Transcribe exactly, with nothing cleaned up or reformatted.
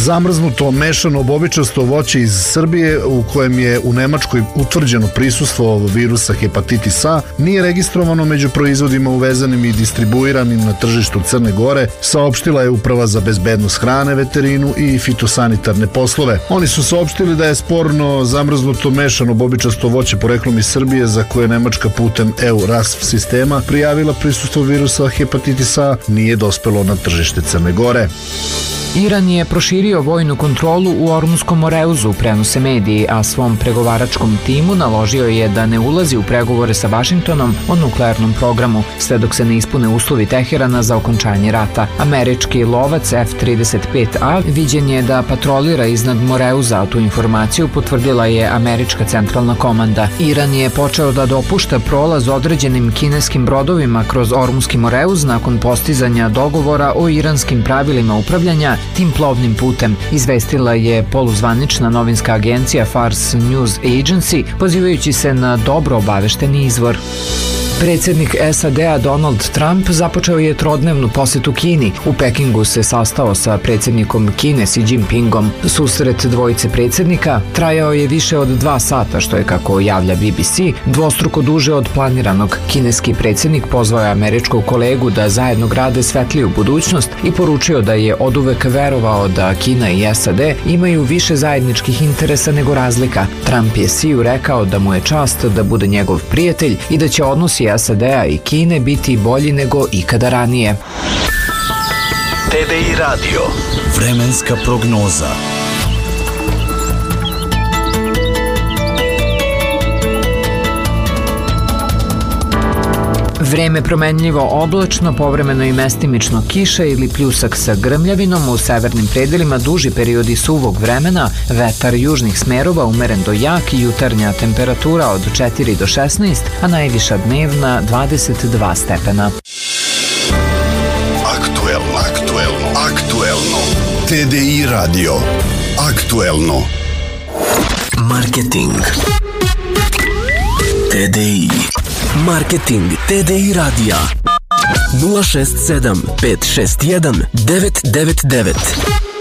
Zamrznuto mešano bobičasto voće iz Srbije u kojem je u Nemačkoj utvrđeno prisustvo virusa hepatitis A nije registrovano među proizvodima uvezanim i distribuiranim na tržištu Crne Gore, saopštila je Uprava za bezbednost hrane, veterinu i fitosanitarne poslove. Oni su saopštili da je sporno zamrznuto mešano bobičasto voće poreklom iz Srbije za koje Nemačka putem E U RASF sistema prijavila prisustvo virusa hepatitis A nije dospelo na tržište Crne Gore. Iran je proširio vojnu kontrolu u Ormunskom Moreuzu, prenose mediji, a svom pregovaračkom timu naložio je da ne ulazi u pregovore sa Vašingtonom o nuklearnom programu, sve dok se ne ispune uslovi Teherana za okončanje rata. Američki lovac F trideset pet A viđen je da patrolira iznad Moreuza, a tu informaciju potvrdila je američka centralna komanda. Iran je počeo da dopušta prolaz određenim kineskim brodovima kroz Ormunski Moreuz nakon postizanja dogovora o iranskim pravilima upravljanja tim plovnim putem, izvestila je poluzvanična novinska agencija Fars News Agency, pozivajući se na dobro obavešteni izvor. Predsjednik S A D-a Donald Trump započeo je trodnevnu posetu Kini. U Pekingu se sastao sa predsjednikom Kine Xi Jinpingom. Susret dvojice predsjednika trajao je više od dva sata, što je, kako javlja B B C, dvostruko duže od planiranog. Kineski predsjednik pozvao je američkog kolegu da zajedno grade svetliju budućnost i poručio da je oduvek verovao da Kina i S A D imaju više zajedničkih interesa nego razlika. Trump je Xi-u rekao da mu je čast da bude njegov prijatelj i da će odnosi S A D-a i Kine biti bolji nego ikada ranije. T D I Radio. Vremenska prognoza. Vreme promenljivo oblačno, povremeno i mestimično kiša ili pljusak sa grmljavinom, u severnim predelima duži periodi suvog vremena, vetar južnih smerova umeren do jak i jutarnja temperatura od četiri do šesnaest, a najviša dnevna dvadeset dva stepena. Aktuelno, aktuelno, aktuelno. T D I Radio. Aktuelno. Marketing. T D I. Marketing T D I radija nula šest sedam pet šest jedan devet devet devet.